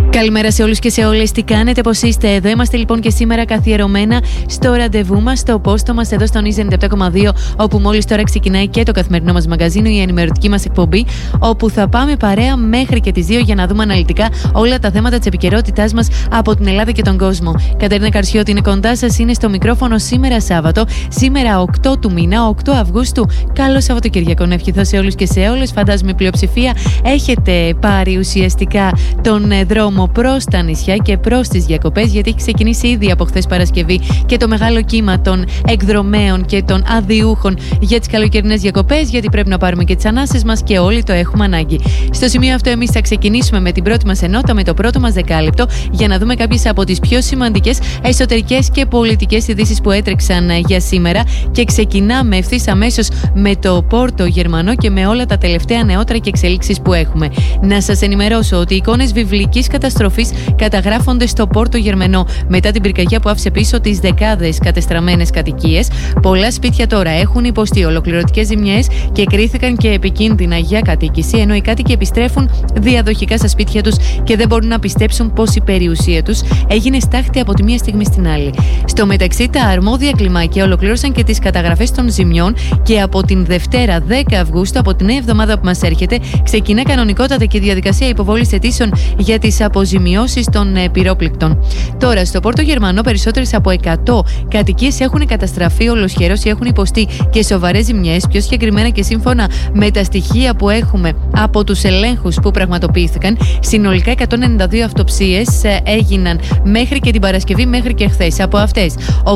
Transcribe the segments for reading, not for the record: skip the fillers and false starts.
Καλημέρα σε όλους και σε όλες. Τι κάνετε, πώς είστε? Εδώ είμαστε λοιπόν και σήμερα καθιερωμένα στο ραντεβού μας, στο πόστο μας εδώ στον Ίζα 97,2, όπου μόλις τώρα ξεκινάει και το καθημερινό μας μαγαζίνο, η ενημερωτική μας εκπομπή, όπου θα πάμε παρέα μέχρι και τις 2 για να δούμε αναλυτικά όλα τα θέματα της επικαιρότητάς μας από την Ελλάδα και τον κόσμο. Κατερίνα Καρσιώτη είναι κοντά σας, είναι στο μικρόφωνο σήμερα Σάββατο, σήμερα 8 του μήνα, 8 Αυγούστου. Καλό Σαββατοκυριακό να ευχηθώ σε όλους και σε όλες. Φαντάζομαι η πλειοψηφία έχετε πάρει ουσιαστικά τον δρόμο προς τα νησιά και προς τις διακοπές, γιατί έχει ξεκινήσει ήδη από χθες Παρασκευή και το μεγάλο κύμα των εκδρομέων και των αδειούχων για τις καλοκαιρινές διακοπές, γιατί πρέπει να πάρουμε και τις ανάσες μας και όλοι το έχουμε ανάγκη. Στο σημείο αυτό εμείς θα ξεκινήσουμε με την πρώτη μας ενότητα, με το πρώτο μας δεκάλεπτο, για να δούμε κάποιες από τις πιο σημαντικές εσωτερικές και πολιτικές ειδήσεις που έτρεξαν για σήμερα, και ξεκινάμε ευθύς αμέσως με το Πόρτο Γερμανό και με όλα τα τελευταία νεότερα και εξελίξεις που έχουμε. Να σας ενημερώσω ότι οι εικόνες βιβλικής καταστροφής καταγράφονται στο Πόρτο Γερμανό μετά την πυρκαγιά που άφησε πίσω τις δεκάδες κατεστραμμένες κατοικίες. Πολλά σπίτια τώρα έχουν υποστεί ολοκληρωτικές ζημιές και κρίθηκαν και επικίνδυνα για κατοίκηση, ενώ οι κάτοικοι επιστρέφουν διαδοχικά στα σπίτια τους και δεν μπορούν να πιστέψουν πως η περιουσία τους έγινε στάχτη από τη μία στιγμή στην άλλη. Στο μεταξύ, τα αρμόδια κλιμάκια ολοκλήρωσαν και τις καταγραφές των ζημιών και από την Δευτέρα 10 Αυγούστου, από την νέα εβδομάδα που μας έρχεται, ξεκινά κανονικότατα και η διαδικασία υποβολής αιτήσεων για τις αποζημιώσεις των πυρόπληκτων. Τώρα, στο Πόρτο Γερμανό, περισσότερες από 100 κατοικίες έχουν καταστραφεί ολοσχερώς ή έχουν υποστεί και σοβαρές ζημιές. Πιο συγκεκριμένα και σύμφωνα με τα στοιχεία που έχουμε από τους ελέγχους που πραγματοποιήθηκαν, συνολικά 192 αυτοψίες έγιναν μέχρι και την Παρασκευή, μέχρι και χθες. Από αυτές,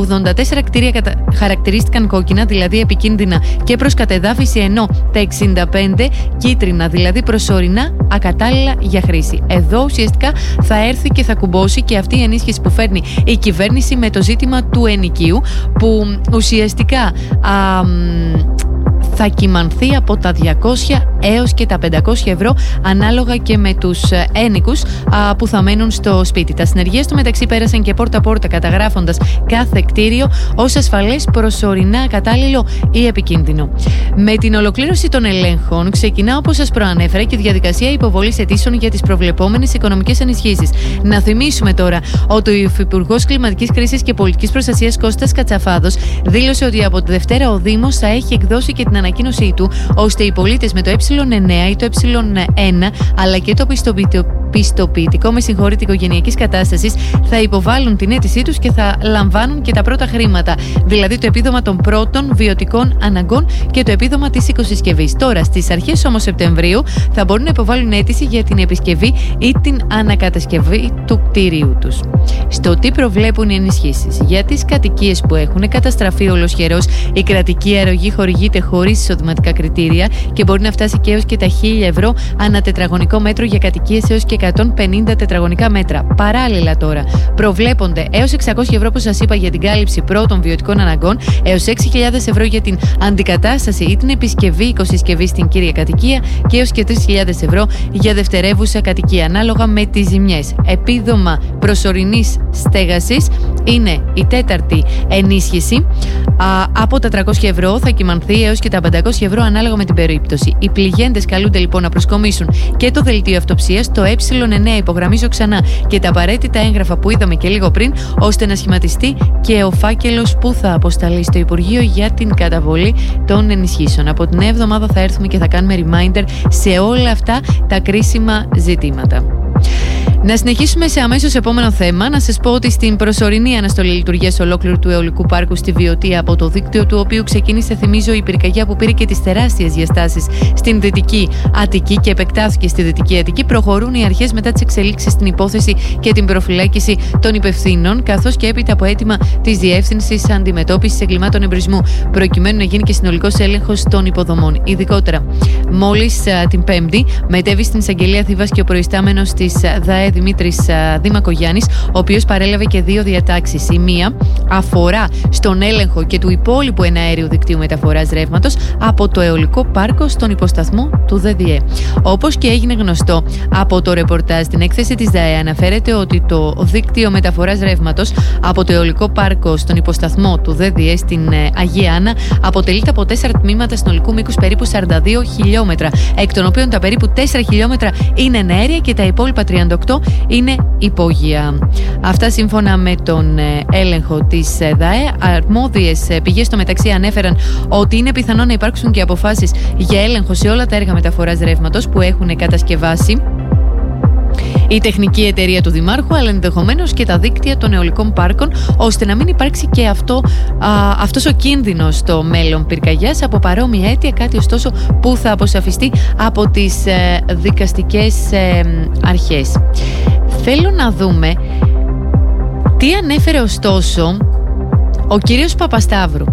84 κτίρια χαρακτηρίστηκαν κόκκινα, δηλαδή επικίνδυνα και προς κατεδάφιση, ενώ τα 65 κίτρινα, δηλαδή προσωρινά ακατάλληλα για χρήση. Εδώ ουσιαστικά θα έρθει και θα κουμπώσει και αυτή η ενίσχυση που φέρνει η κυβέρνηση με το ζήτημα του ενοικίου, που ουσιαστικά θα κυμανθεί από τα 200 έως και τα 500 ευρώ ανάλογα και με τους ένοικους που θα μένουν στο σπίτι. Τα συνεργεία στο μεταξύ πέρασαν και πόρτα-πόρτα, καταγράφοντας κάθε κτίριο ως ασφαλές, προσωρινά κατάλληλο ή επικίνδυνο. Με την ολοκλήρωση των ελέγχων ξεκινά, όπως σας προανέφερα, και η διαδικασία υποβολής αιτήσεων για τις προβλεπόμενες οικονομικές ενισχύσεις. Να θυμίσουμε τώρα ότι ο Υφυπουργός Κλιματικής Κρίσης και Πολιτικής Προστασίας Κώστας Κατσαφάδος δήλωσε ότι από τη Δευτέρα ο Δήμος θα έχει εκδώσει και την ανακοίνωσή του, ώστε οι πολίτες με το Ε9 ή το Ε1 αλλά και το πιστοποιητικό οικογενειακής κατάστασης θα υποβάλουν την αίτησή τους και θα λαμβάνουν και τα πρώτα χρήματα, δηλαδή το επίδομα των πρώτων βιωτικών αναγκών και το επίδομα της οικοσυσκευής. Τώρα, στις αρχές όμως Σεπτεμβρίου, θα μπορούν να υποβάλουν αίτηση για την επισκευή ή την ανακατασκευή του κτηρίου τους. Στο τι προβλέπουν οι ενισχύσεις: για τις κατοικίες που έχουν καταστραφεί ολοσχερώς, η κρατική αρρωγή χορηγείται χωρίς εισοδηματικά κριτήρια και μπορεί να φτάσει και έως και τα 1.000 ευρώ ανά τετραγωνικό μέτρο για κατοικίες έως και 150 τετραγωνικά μέτρα. Παράλληλα, τώρα προβλέπονται έως 600 ευρώ που σας είπα για την κάλυψη πρώτων βιωτικών αναγκών, έως 6.000 ευρώ για την αντικατάσταση ή την επισκευή οικοσυσκευή στην κύρια κατοικία και έως και 3.000 ευρώ για δευτερεύουσα κατοικία, ανάλογα με τις ζημιές. Επίδομα προσωρινής στέγασης είναι η τέταρτη ενίσχυση. Από τα 300 ευρώ θα κυμανθεί έως και τα 500 ευρώ ανάλογα με την περίπτωση. Οι πληγέντες καλούνται λοιπόν να προσκομίσουν και το δελτίο αυτοψίας, το Ε9, υπογραμμίζω ξανά, και τα απαραίτητα έγγραφα που είδαμε και λίγο πριν, ώστε να σχηματιστεί και ο φάκελος που θα αποσταλεί στο Υπουργείο για την καταβολή των ενισχύσεων. Από την νέα εβδομάδα θα έρθουμε και θα κάνουμε reminder σε όλα αυτά τα κρίσιμα ζητήματα. Να συνεχίσουμε σε αμέσως επόμενο θέμα. Να σας πω ότι στην προσωρινή αναστολή λειτουργίας ολόκληρου του αιωλικού πάρκου στη Βιωτία, από το δίκτυο του οποίου ξεκίνησε, θυμίζω, η πυρκαγιά που πήρε και τις τεράστιες διαστάσεις στην Δυτική Αττική και επεκτάθηκε στη Δυτική Αττική, προχωρούν οι αρχές μετά τις εξελίξεις στην υπόθεση και την προφυλάκηση των υπευθύνων, καθώς και έπειτα από αίτημα της Διεύθυνσης Αντιμετώπισης Εγκλημάτων Εμπρισμού, προκειμένου να γίνει και συνολικός έλεγχος των υποδομών. Ειδικότερα, μόλις την Πέμπτη μετέβη στην εισαγγελία Θήβας και ο προϊστάμενος της ΔΑΕ Δημήτρης Δήμακογιάννης, ο οποίος παρέλαβε και 2 διατάξεις. Η μία αφορά στον έλεγχο και του υπόλοιπου εναέριου δικτύου μεταφοράς ρεύματος από το αιωλικό πάρκο στον υποσταθμό του ΔΔΕ. Όπως και έγινε γνωστό από το ρεπορτάζ στην έκθεση της ΔΑΕ, αναφέρεται ότι το δίκτυο μεταφοράς ρεύματος από το αιωλικό πάρκο στον υποσταθμό του ΔΔΕ στην Αγία Άννα αποτελείται από 4 τμήματα συνολικού μήκους περίπου 42 χιλιόμετρα, εκ των οποίων τα περίπου 4 χιλιόμετρα είναι εναέρια και τα υπόλοιπα 38 είναι υπόγεια. Αυτά σύμφωνα με τον έλεγχο της ΔΑΕ. Αρμόδιες πηγές στο μεταξύ ανέφεραν ότι είναι πιθανό να υπάρξουν και αποφάσεις για έλεγχο σε όλα τα έργα μεταφοράς ρεύματος που έχουν κατασκευάσει η τεχνική εταιρεία του Δημάρχου, αλλά ενδεχομένως και τα δίκτυα των αιωλικών πάρκων, ώστε να μην υπάρξει και αυτός ο κίνδυνος στο μέλλον πυρκαγιάς από παρόμοια αίτια, κάτι ωστόσο που θα αποσαφιστεί από τις δικαστικές αρχές. Θέλω να δούμε τι ανέφερε ωστόσο ο κύριος Παπασταύρου.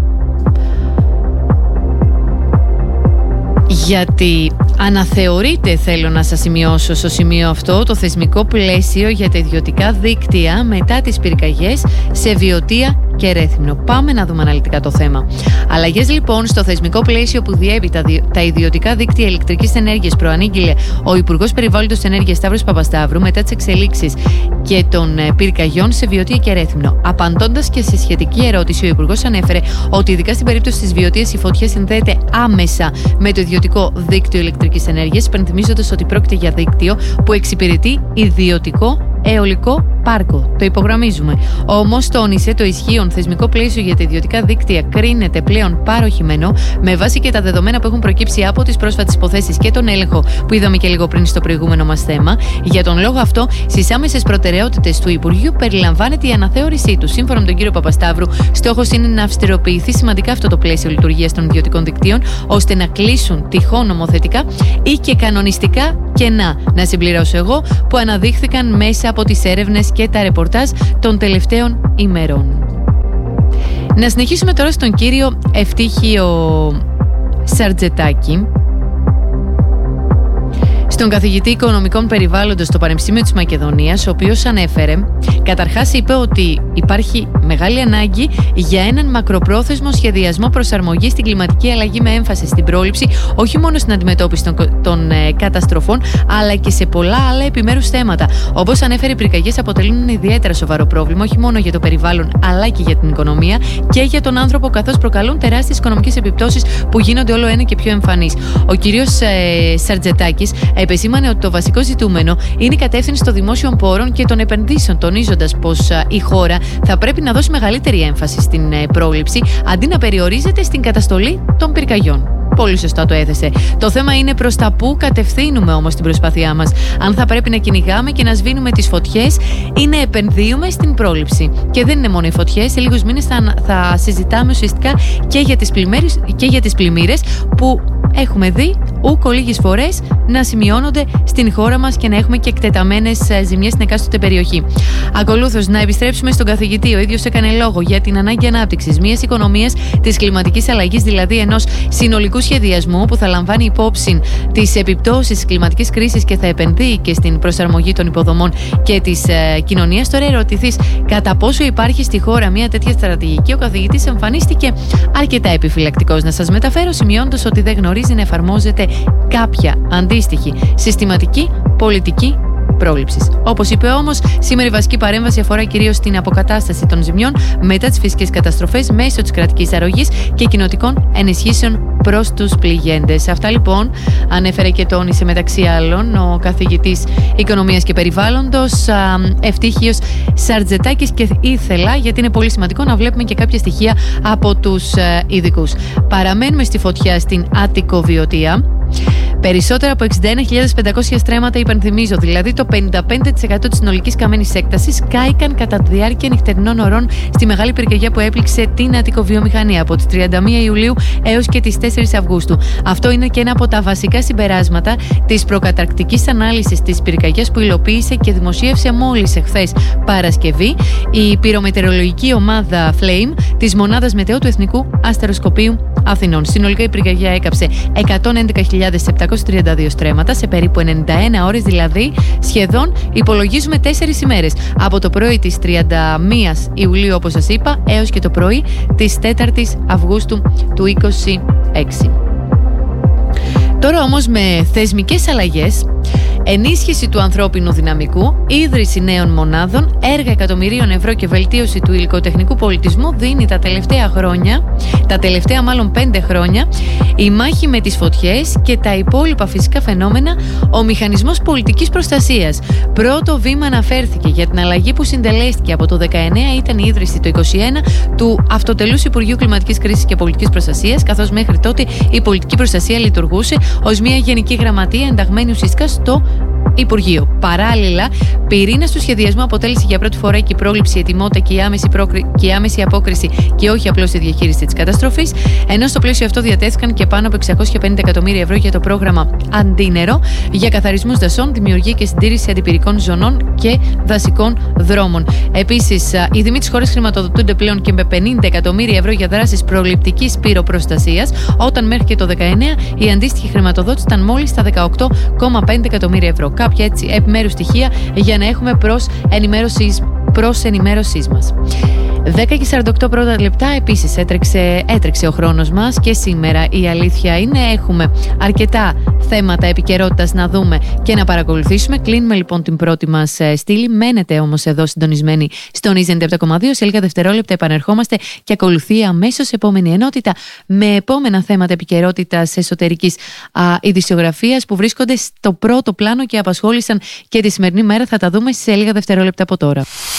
Γιατί αναθεωρείται, θέλω να σας σημειώσω στο σημείο αυτό, το θεσμικό πλαίσιο για τα ιδιωτικά δίκτυα μετά τις πυρκαγιές σε Βιωτία και Ρέθυμνο. Πάμε να δούμε αναλυτικά το θέμα. Αλλαγές λοιπόν στο θεσμικό πλαίσιο που διέπει τα ιδιωτικά δίκτυα ηλεκτρικής ενέργειας προανήγγειλε ο Υπουργός Περιβάλλοντος Ενέργειας Σταύρος Παπασταύρου μετά τις εξελίξεις και των πυρκαγιών σε Βιωτία και Ρέθυμνο. Απαντώντας και σε σχετική ερώτηση, ο Υπουργός ανέφερε ότι ειδικά στην περίπτωση της Βιωτίας η φωτιά συνδέεται άμεσα με το ιδιωτικό δίκτυο ηλεκτρικής ενέργειας, υπενθυμίζοντας ότι πρόκειται για δίκτυο που εξυπηρετεί ιδιωτικό αιωλικό πάρκο. Το υπογραμμίζουμε. Όμως τόνισε το ισχύον θεσμικό πλαίσιο για τα ιδιωτικά δίκτυα κρίνεται πλέον παροχημένο με βάση και τα δεδομένα που έχουν προκύψει από τις πρόσφατες υποθέσεις και τον έλεγχο που είδαμε και λίγο πριν στο προηγούμενο μας θέμα. Για τον λόγο αυτό, στις άμεσες προτεραιότητες του Υπουργείου περιλαμβάνεται η αναθεώρησή του. Σύμφωνα με τον κύριο Παπασταύρου, στόχος είναι να αυστηροποιηθεί σημαντικά αυτό το πλαίσιο λειτουργίας των ιδιωτικών δικτύων, ώστε να κλείσουν τυχόν νομοθετικά ή και κανονιστικά κενά. Να συμπληρώσω εγώ, που αναδείχθηκαν μέσα από τις έρευνες και τα ρεπορτάζ των τελευταίων ημερών. Να συνεχίσουμε τώρα στον κύριο Ευτύχιο Σαρτζετάκη, στον καθηγητή Οικονομικών Περιβάλλοντος στο Πανεπιστήμιο της Μακεδονίας, ο οποίος ανέφερε, καταρχάς είπε ότι υπάρχει μεγάλη ανάγκη για έναν μακροπρόθεσμο σχεδιασμό προσαρμογής στην κλιματική αλλαγή με έμφαση στην πρόληψη, όχι μόνο στην αντιμετώπιση των καταστροφών, αλλά και σε πολλά άλλα επιμέρους θέματα. Όπως ανέφερε, οι πυρκαγιές αποτελούν ένα ιδιαίτερα σοβαρό πρόβλημα, όχι μόνο για το περιβάλλον, αλλά και για την οικονομία και για τον άνθρωπο, καθώς προκαλούν τεράστιες οικονομικές επιπτώσεις που γίνονται όλο ένα και πιο εμφανείς. Ο κύριος Σαρτζετάκης επεσήμανε ότι το βασικό ζητούμενο είναι η κατεύθυνση των δημόσιων πόρων και των επενδύσεων, τονίζοντας πως η χώρα θα πρέπει να δώσει μεγαλύτερη έμφαση στην πρόληψη αντί να περιορίζεται στην καταστολή των πυρκαγιών. Πολύ σωστά το έθεσε. Το θέμα είναι προς τα πού κατευθύνουμε όμως την προσπάθειά μας. Αν θα πρέπει να κυνηγάμε και να σβήνουμε τις φωτιές ή να επενδύουμε στην πρόληψη. Και δεν είναι μόνο οι φωτιές. Σε λίγους μήνες θα συζητάμε ουσιαστικά και για τις πλημμύρες που έχουμε δει ούκο λίγες φορές να σημειώνονται στην χώρα μας και να έχουμε και εκτεταμένες ζημιές στην εκάστοτε περιοχή. Ακολούθως, να επιστρέψουμε στον καθηγητή. Ο ίδιος έκανε λόγο για την ανάγκη ανάπτυξης μιας οικονομίας της κλιματικής αλλαγής, δηλαδή ενός συνολικού σχεδιασμού που θα λαμβάνει υπόψη τις επιπτώσεις της κλιματικής κρίσης και θα επενδύει και στην προσαρμογή των υποδομών και της κοινωνίας. Τώρα ερωτηθείς κατά πόσο υπάρχει στη χώρα μια τέτοια στρατηγική, ο καθηγητής εμφανίστηκε αρκετά επιφυλακτικός. Να σας μεταφέρω σημειώνοντας ότι δεν γνωρίζει να εφαρμόζεται κάποια αντίστοιχη συστηματική πολιτική πρόληψης. Όπως είπε όμως, σήμερα η βασική παρέμβαση αφορά κυρίως την αποκατάσταση των ζημιών μετά τις φυσικές καταστροφές μέσω της κρατικής αρρωγής και κοινοτικών ενισχύσεων προς τους πληγέντες. Αυτά λοιπόν ανέφερε και τόνισε μεταξύ άλλων ο καθηγητής Οικονομίας και Περιβάλλοντος Ευτύχιος Σαρτζετάκης, και ήθελα, γιατί είναι πολύ σημαντικό, να βλέπουμε και κάποια στοιχεία από τους ειδικούς. Παραμένουμε στη φωτιά στην Άττικο Βιωτία. Περισσότερα από 61.500 στρέμματα, υπενθυμίζω, δηλαδή το 55% της συνολικής καμένης έκτασης, κάηκαν κατά τη διάρκεια νυχτερινών ωρών στη μεγάλη πυρκαγιά που έπληξε την αττικοβιομηχανία από τις 31 Ιουλίου έως και τις 4 Αυγούστου. Αυτό είναι και ένα από τα βασικά συμπεράσματα της προκαταρκτικής ανάλυσης της πυρκαγιάς που υλοποίησε και δημοσίευσε μόλις εχθές Παρασκευή η πυρομετεωρολογική ομάδα Flame της Μονάδας Μετεώ του Εθνικού Αστεροσκοπείου Αθηνών. Συνολικά η πυρκαγιά έκαψε 111.732 στρέμματα σε περίπου 91 ώρες, δηλαδή σχεδόν υπολογίζουμε 4 ημέρες. Από το πρωί της 31 Ιουλίου, όπως σας είπα, έως και το πρωί της 4ης Αυγούστου του 2026. Τώρα όμως, με θεσμικές αλλαγές, Ενίσχυση του ανθρώπινου δυναμικού, ίδρυση νέων μονάδων, έργα εκατομμυρίων ευρώ και βελτίωση του υλικοτεχνικού πολιτισμού δίνει τα τελευταία 5 χρόνια, η μάχη με τις φωτιές και τα υπόλοιπα φυσικά φαινόμενα, ο μηχανισμός πολιτικής προστασίας. Πρώτο βήμα αναφέρθηκε για την αλλαγή που συντελέστηκε από το 19, ήταν η ίδρυση το 21 του Αυτοτελούς Υπουργείου Κλιματικής Κρίσης και Πολιτικής Προστασίας, καθώς μέχρι τότε η πολιτική προστασία λειτουργούσε ως μια γενική γραμματεία ενταγμένη ουσιαστικά στο Υπουργείο. Παράλληλα, πυρήνας του σχεδιασμού αποτέλεσε για πρώτη φορά και η πρόληψη, η ετοιμότητα και η άμεση απόκριση και όχι απλώς η διαχείριση της καταστροφής, ενώ στο πλαίσιο αυτό διατέθηκαν και πάνω από 650 εκατομμύρια ευρώ για το πρόγραμμα Αντίνερο για καθαρισμούς δασών, δημιουργία και συντήρηση αντιπυρικών ζωνών και δασικών δρόμων. Επίσης, οι δήμοι της χώρας χρηματοδοτούνται πλέον και με 50 εκατομμύρια ευρώ για δράσεις προληπτικής πυροπροστασίας, όταν μέχρι και το 19 η αντίστοιχη χρηματοδότηση ήταν μόλις στα 18,5 εκατομμύρια ευρώ. Κάποια έτσι επιμέρους στοιχεία για να έχουμε προς ενημέρωσής μας. 10:48 πρώτα λεπτά. Επίσης έτρεξε ο χρόνος μας και σήμερα η αλήθεια είναι έχουμε αρκετά θέματα επικαιρότητας να δούμε και να παρακολουθήσουμε. Κλείνουμε λοιπόν την πρώτη μας στήλη. Μένετε όμως εδώ συντονισμένοι στον News 97,2. Σε λίγα δευτερόλεπτα επανερχόμαστε και ακολουθεί αμέσως επόμενη ενότητα με επόμενα θέματα επικαιρότητας εσωτερικής ειδησιογραφίας που βρίσκονται στο πρώτο πλάνο και απασχόλησαν και τη σημερινή μέρα. Θα τα δούμε σε λίγα δευτερόλεπτα από τώρα.